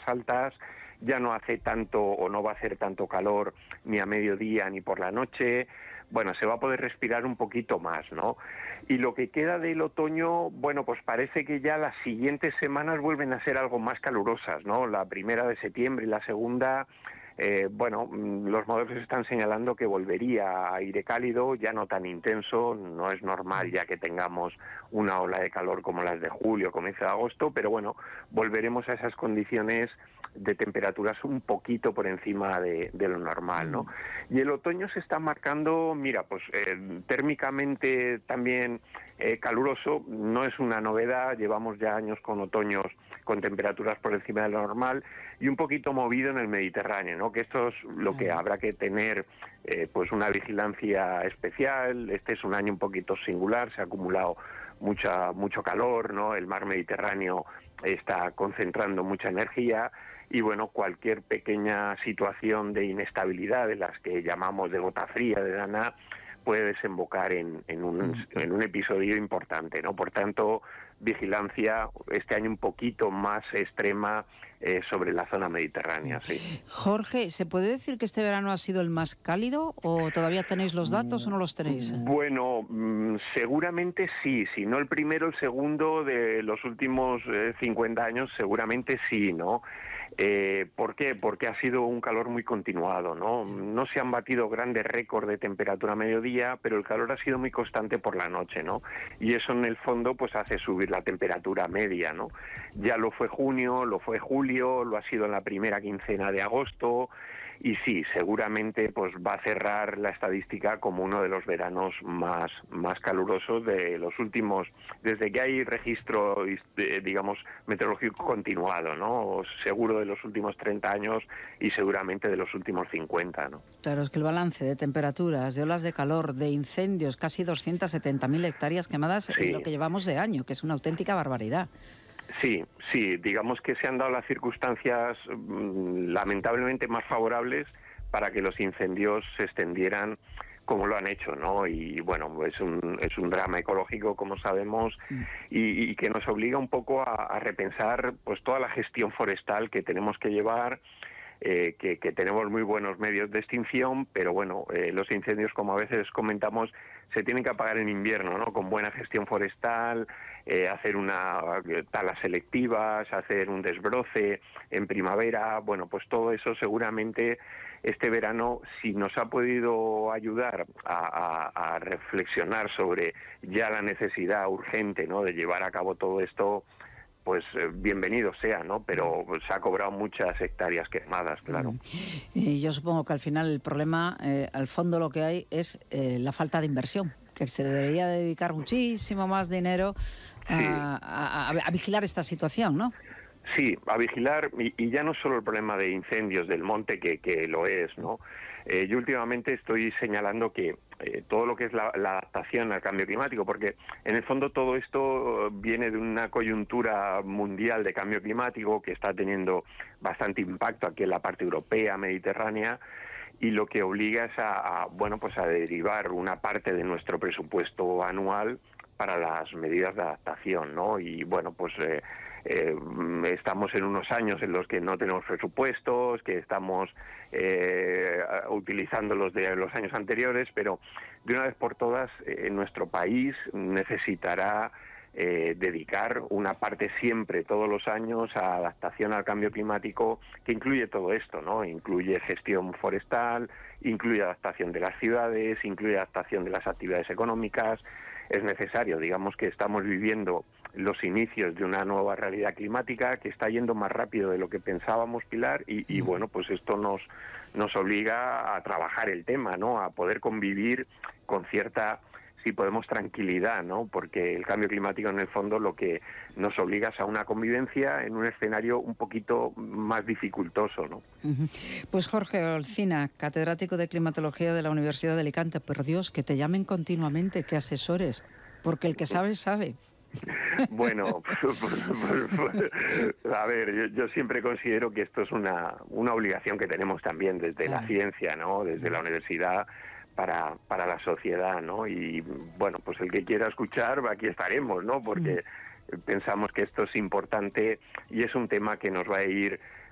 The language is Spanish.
altas, ya no hace tanto o no va a hacer tanto calor ni a mediodía ni por la noche. Bueno, se va a poder respirar un poquito más, ¿no? Y lo que queda del otoño, bueno, pues parece que ya las siguientes semanas vuelven a ser algo más calurosas, ¿no? La primera de septiembre y la segunda, los modelos están señalando que volvería a aire cálido, ya no tan intenso, no es normal ya que tengamos una ola de calor como las de julio, comienzo de agosto, pero bueno, volveremos a esas condiciones de temperaturas un poquito por encima de lo normal, ¿no? Y el otoño se está marcando, mira, pues térmicamente también caluroso, no es una novedad, llevamos ya años con otoños con temperaturas por encima de lo normal y un poquito movido en el Mediterráneo, ¿no? Que esto es lo que habrá que tener, pues una vigilancia especial. Este es un año un poquito singular, se ha acumulado mucho calor, ¿no? El mar Mediterráneo está concentrando mucha energía y bueno, cualquier pequeña situación de inestabilidad de las que llamamos de gota fría, de lana, puede desembocar en un episodio importante, ¿no? Por tanto, vigilancia este año un poquito más extrema sobre la zona mediterránea, sí. Jorge, ¿se puede decir que este verano ha sido el más cálido o todavía tenéis los datos o no los tenéis? Bueno, seguramente sí, si no el primero, el segundo de los últimos 50 años, seguramente sí, ¿no? ¿Por qué? Porque ha sido un calor muy continuado, ¿no? No se han batido grandes récords de temperatura a mediodía, pero el calor ha sido muy constante por la noche, ¿no? Y eso en el fondo pues hace subir la temperatura media, ¿no? Ya lo fue junio, lo fue julio, lo ha sido en la primera quincena de agosto. Y sí, seguramente pues va a cerrar la estadística como uno de los veranos más calurosos de los últimos, desde que hay registro, digamos, meteorológico continuado, ¿no? Seguro de los últimos 30 años y seguramente de los últimos 50, ¿no? Claro, es que el balance de temperaturas, de olas de calor, de incendios, casi 270.000 hectáreas quemadas en lo que llevamos de año, que es una auténtica barbaridad. Sí, digamos que se han dado las circunstancias lamentablemente más favorables para que los incendios se extendieran como lo han hecho, ¿no? Y bueno, es un drama ecológico, como sabemos, y que nos obliga un poco a repensar pues toda la gestión forestal que tenemos que llevar, que tenemos muy buenos medios de extinción, pero bueno, los incendios, como a veces comentamos, se tienen que apagar en invierno, ¿no? Con buena gestión forestal, hacer talas selectivas, hacer un desbroce en primavera. Bueno, pues todo eso seguramente este verano, si nos ha podido ayudar a reflexionar sobre ya la necesidad urgente, ¿no?, de llevar a cabo todo esto, pues bienvenido sea, ¿no? Pero se ha cobrado muchas hectáreas quemadas, claro. Y yo supongo que al final el problema, al fondo lo que hay es la falta de inversión, que se debería dedicar muchísimo más dinero a vigilar esta situación, ¿no? Sí, a vigilar, y ya no solo el problema de incendios del monte, que lo es, ¿no? Yo últimamente estoy señalando que todo lo que es la adaptación al cambio climático, porque en el fondo todo esto viene de una coyuntura mundial de cambio climático que está teniendo bastante impacto aquí en la parte europea, mediterránea, y lo que obliga es a derivar una parte de nuestro presupuesto anual para las medidas de adaptación, ¿no? Y bueno, pues estamos en unos años en los que no tenemos presupuestos, que estamos utilizando los de los años anteriores, pero de una vez por todas nuestro país necesitará dedicar una parte siempre, todos los años, a adaptación al cambio climático, que incluye todo esto, ¿no? Incluye gestión forestal, incluye adaptación de las ciudades, incluye adaptación de las actividades económicas. Es necesario, digamos que estamos viviendo los inicios de una nueva realidad climática que está yendo más rápido de lo que pensábamos, Pilar, y bueno, pues esto nos obliga a trabajar el tema, ¿no? A poder convivir con cierta, si podemos, tranquilidad, ¿no? Porque el cambio climático en el fondo lo que nos obliga es a una convivencia en un escenario un poquito más dificultoso, ¿no? Pues Jorge Olcina, catedrático de climatología de la Universidad de Alicante, por Dios, que te llamen continuamente, que asesores, porque el que sabe, sabe. Bueno, a ver, yo siempre considero que esto es una obligación que tenemos también desde la ciencia, ¿no? Desde la universidad para la sociedad, ¿no? Y bueno, pues el que quiera escuchar, aquí estaremos, ¿no? Porque pensamos que esto es importante y es un tema que nos va a ir